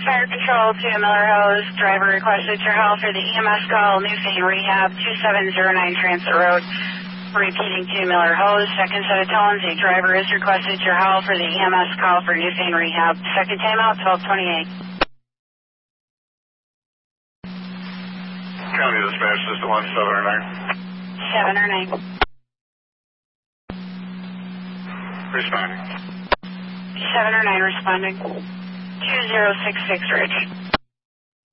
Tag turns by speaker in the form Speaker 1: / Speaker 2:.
Speaker 1: Fire Control to Miller Hose. Driver requested your help for the EMS call, Newfane Rehab, 2709 Transit Road. Repeating to Miller Hose. Second set of tones. A driver is requested your help for the EMS call for Newfane Rehab. Second time out, 1228.
Speaker 2: County Dispatch, System 1, 7 or 9.
Speaker 1: 7 or 9.
Speaker 2: Responding.
Speaker 1: 7 or 9 responding. 2066 Ridge.